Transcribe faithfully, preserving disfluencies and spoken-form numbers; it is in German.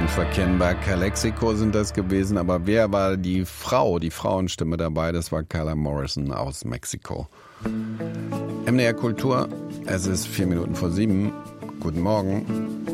unverkennbar. Calexico sind das gewesen, aber wer war die Frau, die Frauenstimme dabei? Das war Carla Morrison aus Mexiko. M D R Kultur, es ist vier Minuten vor sieben. Guten Morgen.